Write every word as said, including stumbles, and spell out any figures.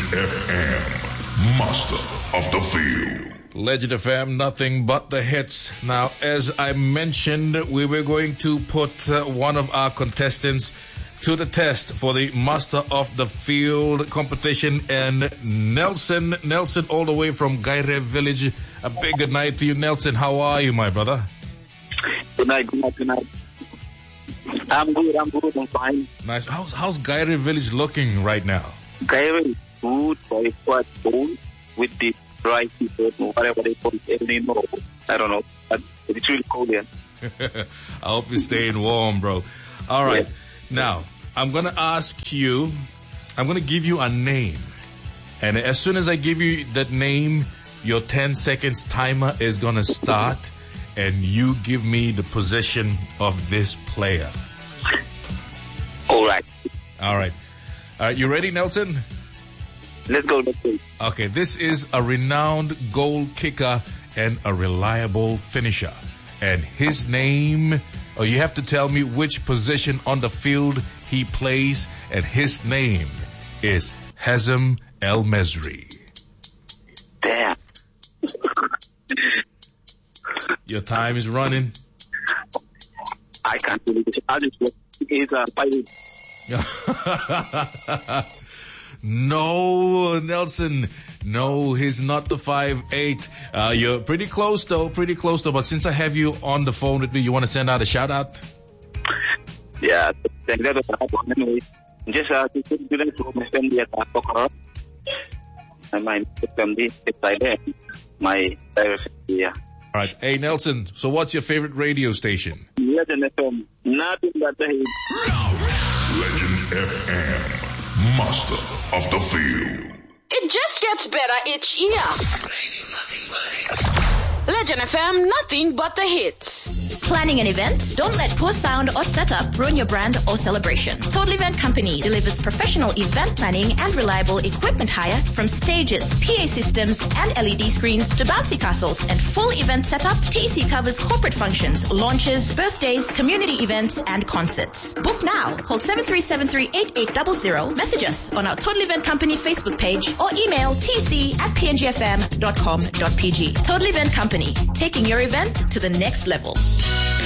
F M, master of the field. Legend F M, nothing but the hits. Now, as I mentioned, we were going to put uh, one of our contestants to the test for the Master of the Field competition, and Nelson, Nelson all the way from Gaire Village. A big good night to you, Nelson. How are you, my brother? Good night, good night, good night. I'm good, I'm good, I'm fine. Nice. How's, how's Gaire Village looking right now? Gaire is good for a quite cold with the dry people, whatever they call it, anymore. I don't know, but it's really cold here. I hope you're staying warm, bro. All right. Yeah. Now, I'm going to ask you, I'm going to give you a name. And as soon as I give you that name, your ten seconds timer is going to start. And you give me the position of this player. All right. All right. All right, you ready, Nelson? Let's go, let's go. Okay, this is a renowned goal kicker and a reliable finisher. And his name, or you have to tell me which position on the field he plays, and his name is Hazem El Mesri. Damn. Your time is running. I can't believe it. I just look. He's a pilot. No, Nelson. No, he's not the five eight. Uh, you're pretty close, though. Pretty close, though. But since I have you on the phone with me, you want to send out a shout-out? Yeah, thank you. Anyway, just uh, to do that to my family at Pokora. And my family beside there. My diversity, yeah. All right. Hey, Nelson, so what's your favorite radio station? Legend F M. Nothing but the hit. Legend F M, master of the field. It just gets better each year. Legend F M, nothing but the hits. Planning an event? Don't let poor sound or setup ruin your brand or celebration. Total Event Company delivers professional event planning and reliable equipment hire, from stages, P A systems, and L E D screens to bouncy castles and full event setup. T E C covers corporate functions, launches, birthdays, community events, and concerts. Book now. Call seven three seven three, eight eight zero zero. Message us on our Total Event Company Facebook page or email tc at p n g f m dot com dot p g. Total Event Company, taking your event to the next level.